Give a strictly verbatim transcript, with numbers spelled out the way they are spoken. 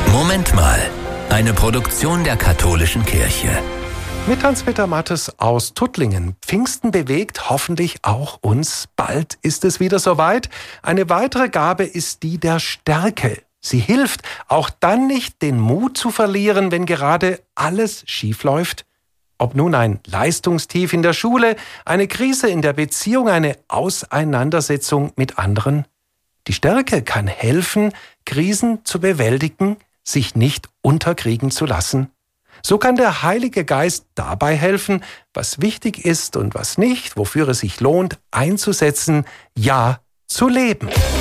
Moment mal, eine Produktion der Katholischen Kirche. Mit Hans-Peter Mattes aus Tuttlingen. Pfingsten bewegt hoffentlich auch uns. Bald ist es wieder soweit. Eine weitere Gabe ist die der Stärke. Sie hilft, auch dann nicht den Mut zu verlieren, wenn gerade alles schief läuft. Ob nun ein Leistungstief in der Schule, eine Krise in der Beziehung, eine Auseinandersetzung mit anderen. Die Stärke kann helfen, Krisen zu bewältigen, sich nicht unterkriegen zu lassen. So kann der Heilige Geist dabei helfen, was wichtig ist und was nicht, wofür es sich lohnt, einzusetzen, ja, zu leben.